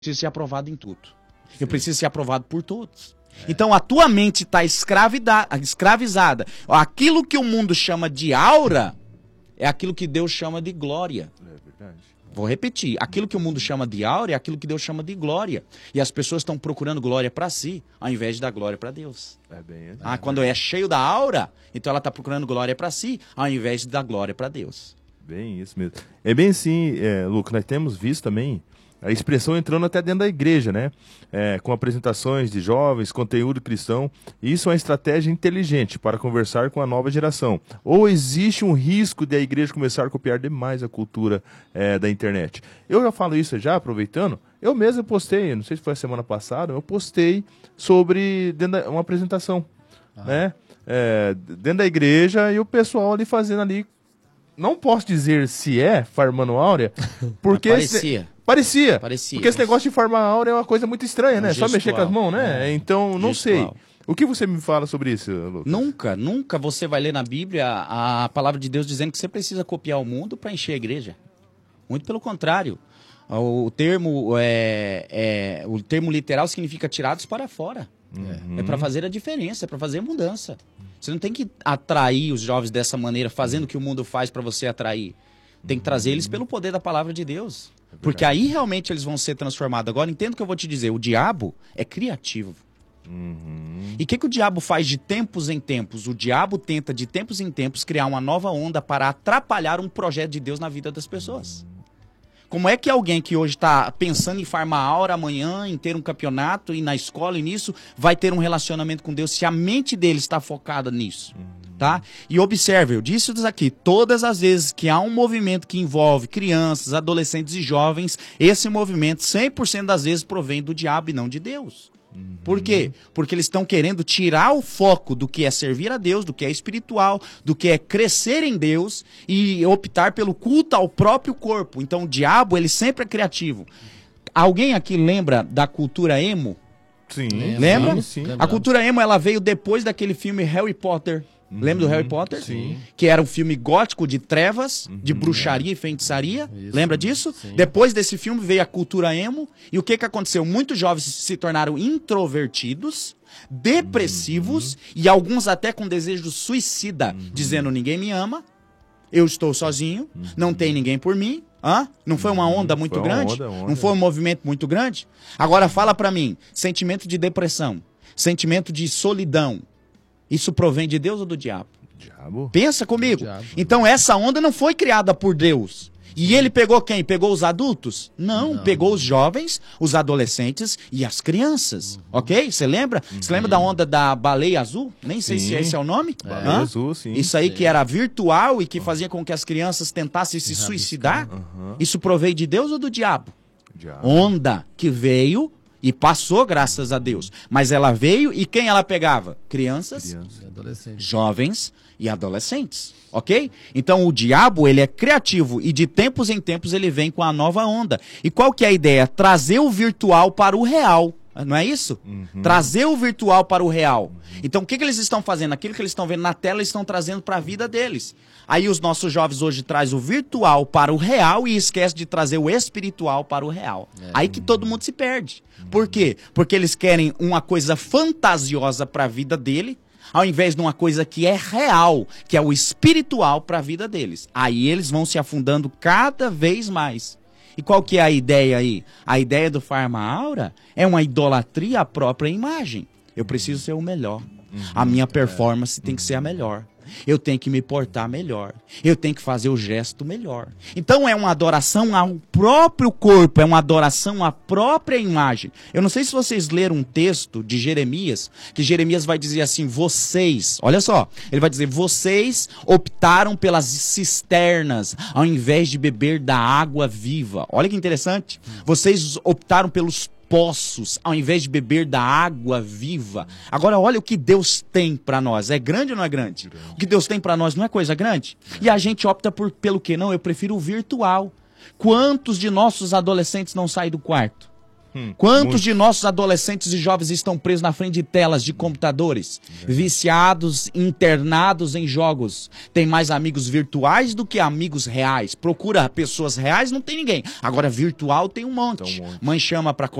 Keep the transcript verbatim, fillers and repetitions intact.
preciso ser aprovado em tudo. Sim. Eu preciso ser aprovado por todos. É. Então a tua mente está escravizada. Aquilo que o mundo chama de aura é aquilo que Deus chama de glória. É verdade. Vou repetir. Aquilo que o mundo chama de aura é aquilo que Deus chama de glória. E as pessoas estão procurando glória para si, ao invés de dar glória para Deus. É bem assim. Ah, quando é cheio da aura, então ela está procurando glória para si, ao invés de dar glória para Deus. Bem isso mesmo. É bem assim, é, Lucas, nós temos visto também a expressão entrando até dentro da igreja, né? É, com apresentações de jovens, conteúdo cristão. Isso é uma estratégia inteligente para conversar com a nova geração. Ou existe um risco de a igreja começar a copiar demais a cultura é, da internet? Eu já falo isso já, aproveitando. Eu mesmo postei, não sei se foi a semana passada, eu postei sobre dentro da, uma apresentação, ah. né? É, dentro da igreja e o pessoal ali fazendo ali. Não posso dizer se é farmando áurea, porque... parecia. Esse, parecia. Parecia. Porque esse negócio de farmar áurea é uma coisa muito estranha, um né? Gestual. Só mexer com as mãos, né? É. Então, não gestual. sei. O que você me fala sobre isso, Lucas? Nunca, nunca você vai ler na Bíblia a palavra de Deus dizendo que você precisa copiar o mundo para encher a igreja. Muito pelo contrário. O termo, é, é, o termo literal significa tirados para fora. Uhum. É para fazer a diferença, é para fazer a mudança. Você não tem que atrair os jovens dessa maneira, fazendo o que o mundo faz para você atrair. Tem que trazer eles pelo poder da palavra de Deus. É porque aí realmente eles vão ser transformados. Agora, entenda o que eu vou te dizer. O diabo é criativo. Uhum. E o que, que o diabo faz de tempos em tempos? O diabo tenta, de tempos em tempos, criar uma nova onda para atrapalhar um projeto de Deus na vida das pessoas. Como é que alguém que hoje está pensando em farmar aura amanhã, em ter um campeonato, e na escola e nisso, vai ter um relacionamento com Deus se a mente dele está focada nisso? Uhum. Tá? E observe, eu disse isso aqui, todas as vezes que há um movimento que envolve crianças, adolescentes e jovens, esse movimento cem por cento das vezes provém do diabo e não de Deus. Uhum. Por quê? Porque eles estão querendo tirar o foco do que é servir a Deus, do que é espiritual, do que é crescer em Deus e optar pelo culto ao próprio corpo. Então o diabo, ele sempre é criativo. Alguém aqui lembra da cultura emo? Sim. Lembra? Sim, sim. A cultura emo, ela veio depois daquele filme Harry Potter. Uhum. Lembra do Harry Potter? Sim. Que era um filme gótico de trevas, uhum, de bruxaria é. e feitiçaria. Isso. Lembra disso? Sim. Depois desse filme veio a cultura emo. E o que, que aconteceu? Muitos jovens se tornaram introvertidos, depressivos, uhum, e alguns até com desejo suicida, uhum, dizendo: ninguém me ama, eu estou sozinho, uhum, não tem ninguém por mim. Hã? Não foi uma onda muito foi grande? Onda, onda. Não foi um movimento muito grande? Agora fala pra mim, sentimento de depressão, sentimento de solidão, isso provém de Deus ou do diabo? Diabo. Pensa comigo. Diabo. Então essa onda não foi criada por Deus. E ele pegou quem? Pegou os adultos? Não, não. Pegou os jovens, os adolescentes e as crianças. Uhum. Ok? Você lembra? Você uhum. lembra da onda da baleia azul? Nem sei sim. se esse é o nome. Baleia Hã? azul, sim. Isso aí sim. que era virtual e que fazia com que as crianças tentassem se suicidar? Uhum. Isso provém de Deus ou do diabo? diabo? Onda que veio e passou, graças a Deus. Mas ela veio e quem ela pegava? Crianças, Criança. adolescentes. jovens e adolescentes. Ok? Então o diabo, ele é criativo e de tempos em tempos ele vem com a nova onda. E qual que é a ideia? Trazer o virtual para o real. Não é isso? Uhum. Trazer o virtual para o real. Uhum. Então o que, que eles estão fazendo? Aquilo que eles estão vendo na tela, eles estão trazendo para a vida deles. Aí os nossos jovens hoje trazem o virtual para o real e esquecem de trazer o espiritual para o real. É. Aí que todo mundo se perde. Uhum. Por quê? Porque eles querem uma coisa fantasiosa para a vida dele, ao invés de uma coisa que é real, que é o espiritual para a vida deles. Aí eles vão se afundando cada vez mais. E qual que é a ideia aí? A ideia do Farma Aura é uma idolatria à própria imagem. Eu preciso ser o melhor. Uhum. A minha performance é. tem que ser a melhor. Eu tenho que me portar melhor. Eu tenho que fazer o gesto melhor. Então é uma adoração ao próprio corpo, é uma adoração à própria imagem. Eu não sei se vocês leram um texto de Jeremias, que Jeremias vai dizer assim: vocês, olha só, ele vai dizer: vocês optaram pelas cisternas ao invés de beber da água viva. Olha que interessante. Vocês optaram pelos poços, ao invés de beber da água viva. Agora olha o que Deus tem para nós. É grande ou não é grande? grande? O que Deus tem para nós não é coisa grande? E a gente opta por, pelo que? Não, eu prefiro o virtual. Quantos de nossos adolescentes não saem do quarto? Hum, Quantos muito. de nossos adolescentes e jovens estão presos na frente de telas de computadores, é. viciados, internados em jogos? Tem mais amigos virtuais do que amigos reais. Procura pessoas reais, não tem ninguém. Agora, virtual tem um monte. Tem um monte. Mãe chama pra